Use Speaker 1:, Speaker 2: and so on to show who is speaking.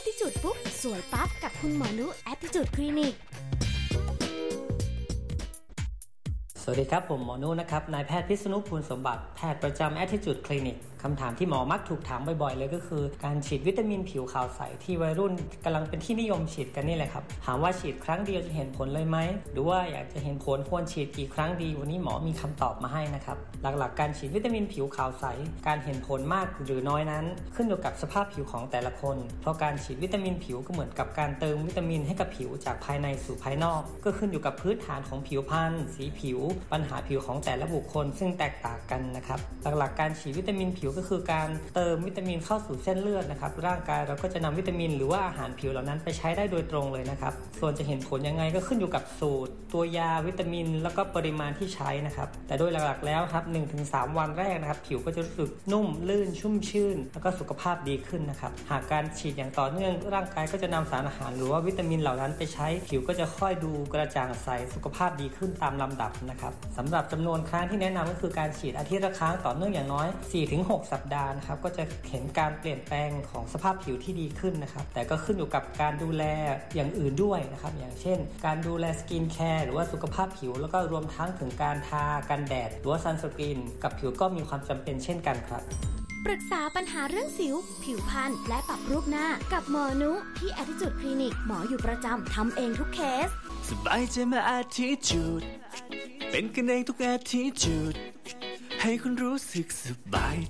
Speaker 1: Attitude ปุ๊บสวยปั๊บกับคุณหมอนุ Attitude Clinic
Speaker 2: สวัสดีครับผมหมอนุนะครับนายแพทย์พิษณุภูลสมบัติแพทย์ประจำ Attitude Clinic คำถามที่หมอมักถูกถามบ่อยๆเลยก็คือการฉีดวิตามินผิวขาวใสที่วัยรุ่นกำลังเป็นที่นิยมฉีดกันนี่แหละครับถามว่าฉีดครั้งเดียวจะเห็นผลเลยไหมหรือว่าอยากจะเห็นผลควรฉีดกี่ครั้งดีวันนี้หมอมีคำตอบมาให้นะครับหลักๆการฉีดวิตามินผิวขาวใสการเห็นผลมากหรือน้อยนั้นขึ้นอยู่กับสภาพผิวของแต่ละคนเพราะการฉีดวิตามินผิวก็เหมือนกับการเติมวิตามินให้กับผิวจากภายในสู่ภายนอกก็ขึ้นอยู่กับพื้นฐานของผิวพรรณสีผิวปัญหาผิวของแต่ละบุคคลซึ่งแตกต่างกันนะครับหลักๆการฉีดวิตามินผิวก็คือการเติมวิตามินเข้าสู่เส้นเลือดนะครับร่างกายเราก็จะนำวิตามินหรือว่าอาหารผิวเหล่านั้นไปใช้ได้โดยตรงเลยนะครับส่วนจะเห็นผลยังไงก็ขึ้นอยู่กับสูตรตัวยาวิตามินแล้วก็ปริมาณที่ใช้นะครับแต่โดยหลักๆแล้วครับ 1-3 วันแรกนะครับผิวก็จะรู้สึกนุ่มลื่นชุ่มชื่นแล้วก็สุขภาพดีขึ้นนะครับหากการฉีดอย่างต่อเนื่องร่างกายก็จะนำสารอาหารหรือว่าวิตามินเหล่านั้นไปใช้ผิวก็จะค่อยดูกระจ่างใสสุขภาพดีขึ้นตามลำดับนะครับสำหรับจำนวนครั้งที่แนะนำก็คือการฉีดอาทิตย์ละครั้งต่อเนื่องอย่างน้อย 4-6 สัปดาห์นะครับก็จะเห็นการเปลี่ยนแปลงของสภาพผิวที่ดีขึ้นนะครับแต่ก็ขึ้นอยู่กับการดูแลอย่างอื่นด้วยนะครับอย่างเช่นการดูแลสกินแคร์หรือว่าสุขภาพผิวแล้วก็รวมทั้งถึงการทากันแดดหรือว่าซันสกรีนกับผิวก็มีความจำเป็นเช่นกันครับ
Speaker 1: ปรึกษาปัญหาเรื่องสิวผิวพรรณและปรับรูปหน้ากับหมอนุที่ Attitude Clinic หมออยู่ประจำทำเองทุกเคส
Speaker 3: สบายใจมา Attitude เป็นกันเองทุก Attitude ให้คุณรู้สึกสบาย